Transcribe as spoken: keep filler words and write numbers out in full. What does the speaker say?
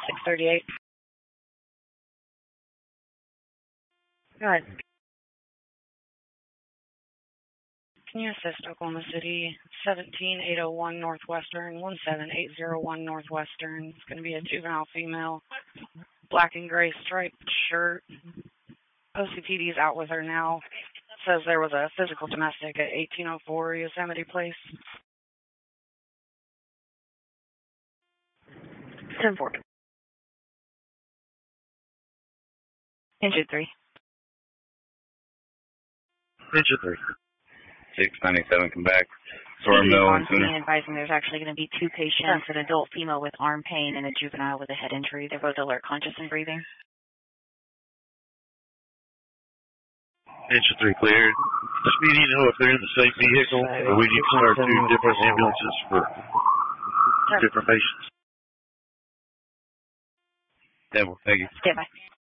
six thirty-eight. Go ahead. Can you assist Oklahoma City, seventeen eight oh one Northwestern, one seven eight oh one Northwestern. It's going to be a juvenile female, black and gray striped shirt. O C P D's out with her now. Says there was a physical domestic at eighteen oh four Yosemite Place. ten four. Injured three. Injured three. six ninety-seven, come back. Sora Mill and Sooner. Advising there's actually going to be two patients, an adult female with arm pain and a juvenile with a head injury. They're both alert, conscious, and breathing. Injured three cleared. Just need to know if they're in the same vehicle or we need to start two different ambulances for different patients. Devil, thank you. Stand by.